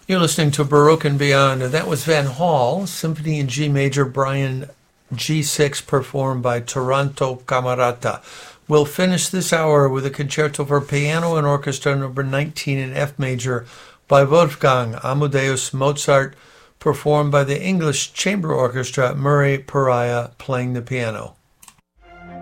You're listening to Baroque and Beyond, and that was Van Hall, Symphony in G Major, Brian G6, performed by Toronto Camerata. We'll finish this hour with a concerto for piano and orchestra number 19 in F major by Wolfgang Amadeus Mozart, performed by the English Chamber Orchestra, Murray Pariah playing the piano.